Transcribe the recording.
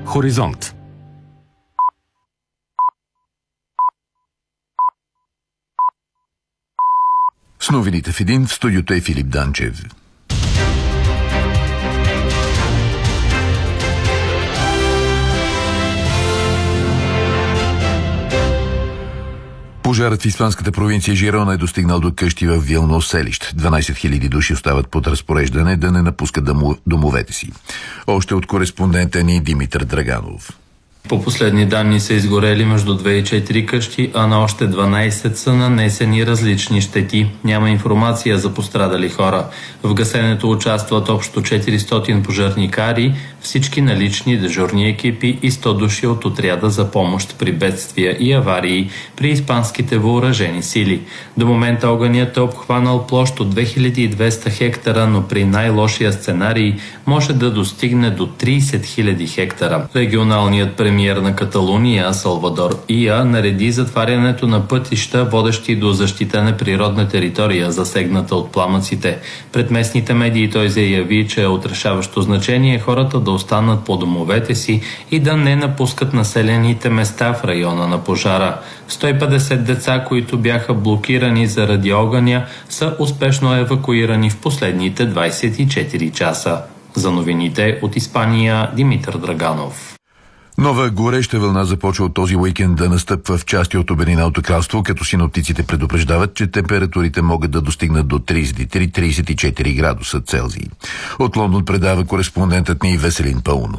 Хоризонт. С новините в един, в студиото е Филип Данчев. Пожарът в испанската провинция Жирона е достигнал до къщи в Вилно селище. 12 000 души остават под разпореждане да не напускат домовете си. Още от кореспондента ни Димитър Драганов. По последни данни са изгорели между 2 и 4 къщи, а на още 12 са нанесени различни щети. Няма информация за пострадали хора. В гасенето участват общо 400 пожарникари, всички налични дежурни екипи и 100 души от отряда за помощ при бедствия и аварии при испанските въоръжени сили. До момента огънят е обхванал площ от 2200 хектара, но при най-лошия сценарий може да достигне до 30 000 хектара. Регионалният премиер на Каталуния Салвадор Ия нареди затварянето на пътища, водещи до защитена природна територия, засегната от пламъците. Пред местните медии той заяви, че е от решаващо значение хората да останат по домовете си и да не напускат населените места в района на пожара. 150 деца, които бяха блокирани заради огъня, са успешно евакуирани в последните 24 часа. За новините от Испания, Димитър Драганов. Нова гореща вълна започва от този уикенд да настъпва в части от Обединеното кралство, като синоптиците предупреждават, че температурите могат да достигнат до 33-34 градуса Целзий. От Лондон предава кореспондентът ни Веселин Паунов.